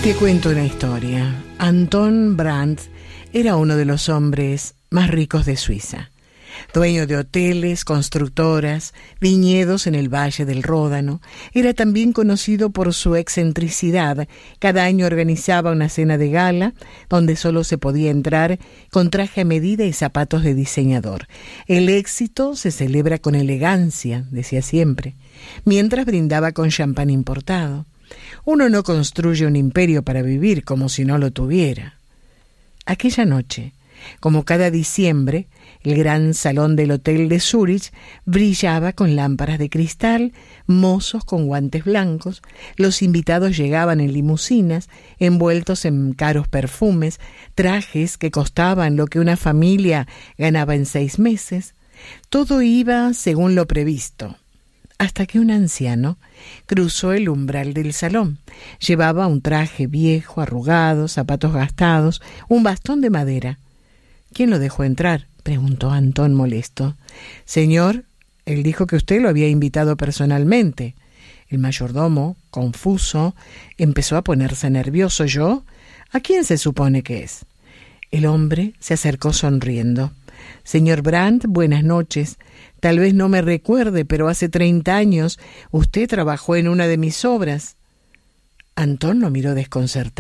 Te cuento una historia. Anton Brandt era uno de los hombres más ricos de Suiza. Dueño de hoteles, constructoras, viñedos en el Valle del Ródano, era también conocido por su excentricidad. Cada año organizaba una cena de gala donde solo se podía entrar con traje a medida y zapatos de diseñador. El éxito se celebra con elegancia, decía siempre, mientras brindaba con champán importado. Uno no construye un imperio para vivir como si no lo tuviera. Aquella noche, como cada diciembre, el gran salón del hotel de Zúrich brillaba con lámparas de cristal, mozos con guantes blancos, los invitados llegaban en limusinas, envueltos en caros perfumes, trajes que costaban lo que una familia ganaba en 6 meses. Todo iba según lo previsto, hasta que un anciano cruzó el umbral del salón. Llevaba un traje viejo, arrugado, zapatos gastados, un bastón de madera. ¿Quién lo dejó entrar?, preguntó Antón molesto. Señor, él dijo que usted lo había invitado personalmente. El mayordomo, confuso, empezó a ponerse nervioso. ¿Yo? ¿A quién se supone que es? El hombre se acercó sonriendo. Señor Brandt, buenas noches. Tal vez no me recuerde, pero hace 30 años usted trabajó en una de mis obras. Antón lo miró desconcertado.